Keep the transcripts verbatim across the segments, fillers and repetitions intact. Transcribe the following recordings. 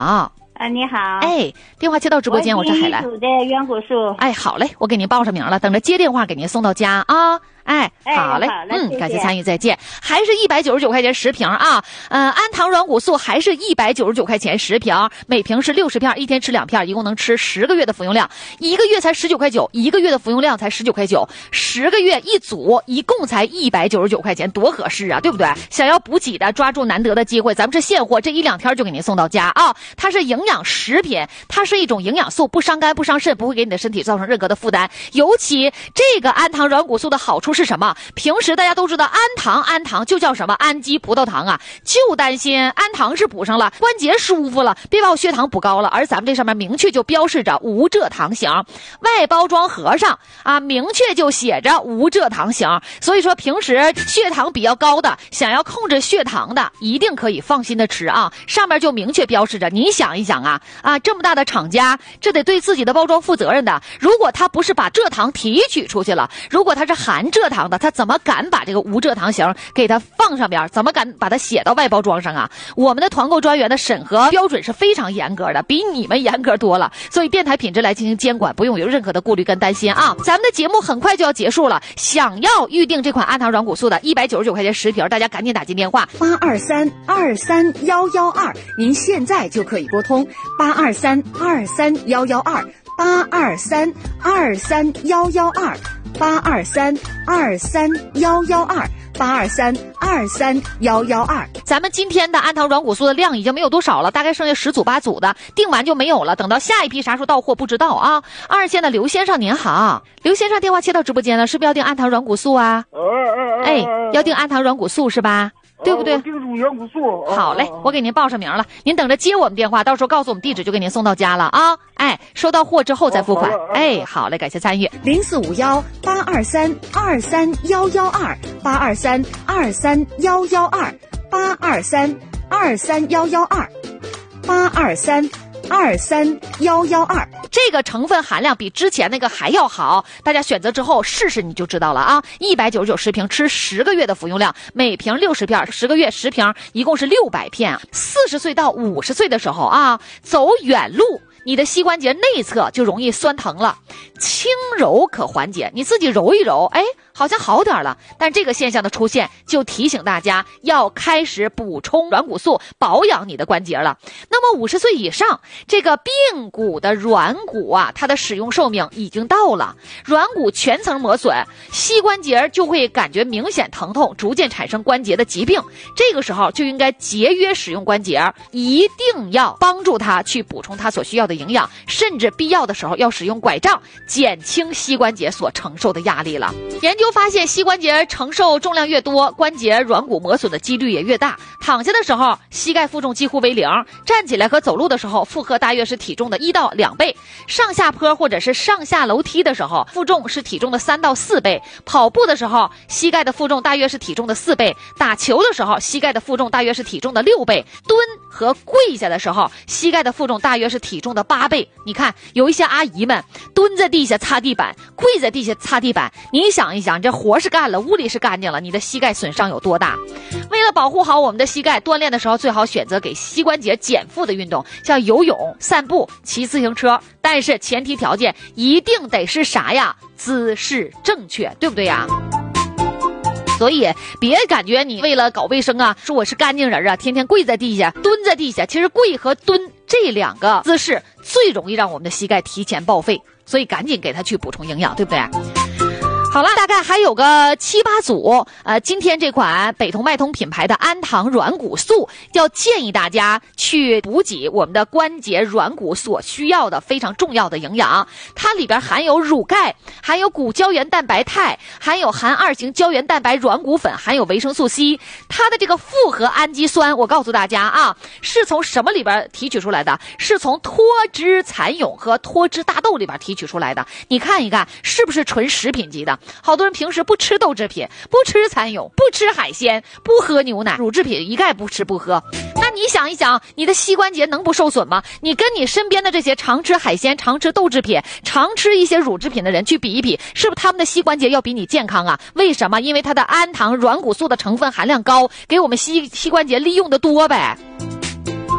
啊。 啊，你好。 哎，电话接到直播间，我是海兰。 我的软骨素。 哎，好嘞，我给您报上名了，等着接电话给您送到家啊。哎，好嘞， 哎、 嗯， 谢谢感谢参与，再见。还是一百九十九块钱十瓶啊，呃，安糖软骨素还是一百九十九块钱十瓶，每瓶是六十片，一天吃两片，一共能吃十个月的服用量，一个月才十九块九，一个月的服用量才十九块九，十个月一组，一共才一百九十九块钱，多合适啊，对不对？想要补给的，抓住难得的机会，咱们是现货，这一两天就给您送到家啊。它是营养食品，它是一种营养素，不伤肝不伤肾，不会给你的身体造成任何的负担。尤其这个安糖软骨素的好处是什么？平时大家都知道安糖，安糖就叫什么氨基葡萄糖啊，就担心安糖是补上了，关节舒服了，别把我血糖补高了。而咱们这上面明确就标示着无蔗糖型，外包装盒上啊明确就写着无蔗糖型。所以说平时血糖比较高的，想要控制血糖的，一定可以放心的吃啊。上面就明确标示着，你想一想啊啊，这么大的厂家，这得对自己的包装负责任的。如果他不是把蔗糖提取出去了，如果他是含蔗糖的，他怎么敢把这个无蔗糖型给它放上边？怎么敢把它写到外包装上啊？我们的团购专员的审核标准是非常严格的，比你们严格多了。所以电台品质来进行监管，不用有任何的顾虑跟担心啊！咱们的节目很快就要结束了，想要预定这款安糖软骨素的一百九十九块钱十瓶，大家赶紧打进电话八二三二三幺幺二，您现在就可以拨通八二三二三幺幺二八二三二三幺幺二八二三二三幺幺二八二三二三幺幺二。 咱们今天的安糖软骨素的量已经没有多少了，大概剩下十组八组的，订完就没有了。等到下一批啥时候到货不知道啊。二线的刘先生您好，刘先生电话接到直播间了，是不是要订安糖软骨素啊？哎，要订安糖软骨素是吧？对不对？ 定住软骨素。 好嘞，我给您报上名了，您等着接我们电话，到时候告诉我们地址就给您送到家了啊。哎，收到货之后再付款。哎，好嘞，感谢参与。 零四五幺八二三二三幺幺二八二三二三幺幺二八二三二三幺幺二八二三二三幺幺二。 这个成分含量比之前那个还要好，大家选择之后试试你就知道了啊！一百九十九十瓶，吃十个月的服用量，每瓶六十片，十个月十瓶，一共是六百片。四十岁到五十岁的时候啊，走远路，你的膝关节内侧就容易酸疼了，轻揉可缓解，你自己揉一揉，哎，好像好点了。但这个现象的出现，就提醒大家要开始补充软骨素，保养你的关节了。那么五十岁以上，这个髌骨的软骨啊，它的使用寿命已经到了，软骨全层磨损，膝关节就会感觉明显疼痛，逐渐产生关节的疾病。这个时候就应该节约使用关节，一定要帮助它去补充它所需要的营养，甚至必要的时候要使用拐杖，减轻膝关节所承受的压力了。研究发现，膝关节承受重量越多，关节软骨磨损的几率也越大。躺下的时候，膝盖负重几乎为零；站起来和走路的时候，负荷大约是体重的一到两倍；上下坡或者是上下楼梯的时候，负重是体重的三到四倍；跑步的时候，膝盖的负重大约是体重的四倍；打球的时候，膝盖的负重大约是体重的六倍；蹲和跪下的时候，膝盖的负重大约是体重的八倍。你看，有一些阿姨们蹲在地下擦地板，跪在地下擦地板，你想一想，这活是干了，屋里是干净了，你的膝盖损伤有多大？为了保护好我们的膝盖，锻炼的时候最好选择给膝关节减负的运动，像游泳、散步、骑自行车。但是前提条件一定得是啥呀？姿势正确，对不对呀？所以别感觉你为了搞卫生啊，说我是干净人啊，天天跪在地下蹲在地下，其实跪和蹲这两个姿势最容易让我们的膝盖提前报废，所以赶紧给它去补充营养，对不对？好了，大概还有个七八组，呃，今天这款北通脉通品牌的安糖软骨素，要建议大家去补给我们的关节软骨所需要的非常重要的营养。它里边含有乳钙，含有骨胶原蛋白肽，含有含二型胶原蛋白软骨粉，含有维生素 C。它的这个复合氨基酸，我告诉大家啊，是从什么里边提取出来的？是从脱脂蚕蛹和脱脂大豆里边提取出来的。你看一看，是不是纯食品级的？好多人平时不吃豆制品，不吃蚕蛹，不吃海鲜，不喝牛奶，乳制品一概不吃不喝。那你想一想，你的膝关节能不受损吗？你跟你身边的这些常吃海鲜、常吃豆制品、常吃一些乳制品的人去比一比，是不是他们的膝关节要比你健康啊？为什么？因为它的安糖软骨素的成分含量高，给我们膝膝关节利用的多呗。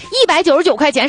一百九十九块钱。